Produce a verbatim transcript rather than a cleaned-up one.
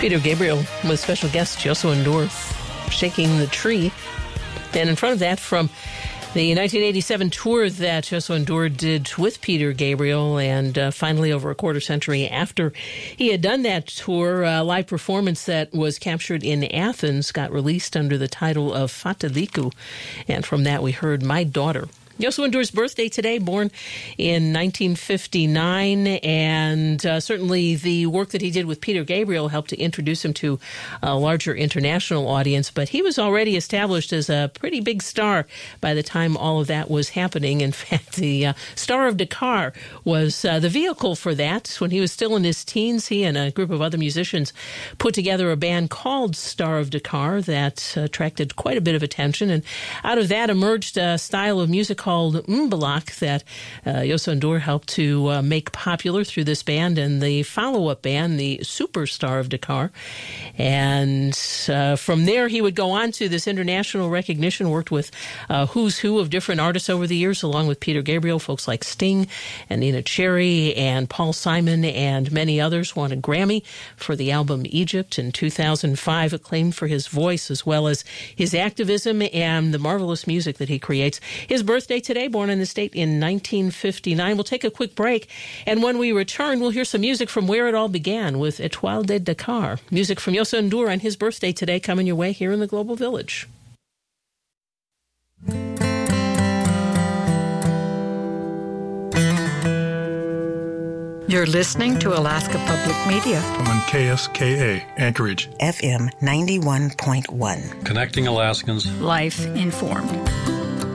Peter Gabriel with special guest Jocelyn Dorf, Shaking the Tree. And in front of that, from the nineteen eighty-seven tour that Jocelyn Dorf did with Peter Gabriel, and uh, finally over a quarter century after he had done that tour, a live performance that was captured in Athens got released under the title of Fatalikou. And from that we heard My Daughter. Jocelyn Dorf's birthday today, born in nineteen fifty-nine, and uh, certainly the work that he did with Peter Gabriel helped to introduce him to a larger international audience, but he was already established as a pretty big star by the time all of that was happening. In fact, the uh, Star of Dakar was uh, the vehicle for that. When he was still in his teens, he and a group of other musicians put together a band called Star of Dakar that attracted quite a bit of attention, and out of that emerged a style of music called Mbalax that uh, Jocelyn Dorf helped to uh, make popular through this band and the follow-up band, the Superstar of Dakar. And uh, from there, he would go on to this international recognition, worked with uh, who's who of different artists over the years, along with Peter Gabriel, folks like Sting and Nina Cherry and Paul Simon and many others. Won a Grammy for the album Egypt in two thousand five, acclaimed for his voice as well as his activism and the marvelous music that he creates. His birthday today, born in the state in nineteen fifty-nine. We'll take a quick break, and when we return, we'll hear some music from where it all began with Etoile de Dakar. Music from Jocelyn Dorf on his birthday today coming your way here in the Global Village. You're listening to Alaska Public Media. On K S K A, Anchorage. F M ninety-one point one. Connecting Alaskans. Life informed.